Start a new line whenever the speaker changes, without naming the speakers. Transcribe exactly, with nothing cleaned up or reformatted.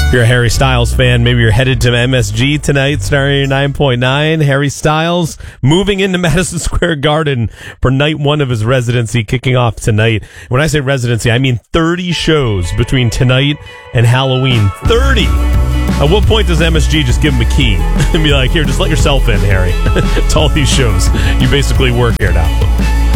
If you're a Harry Styles fan, maybe you're headed to M S G tonight, starting nine point nine. Harry Styles moving into Madison Square Garden for night one of his residency, kicking off tonight. When I say residency, I mean thirty shows between tonight and Halloween. thirty! At what point does M S G just give him a key and be like, here, just let yourself in, Harry, to all these shows? You basically work here now.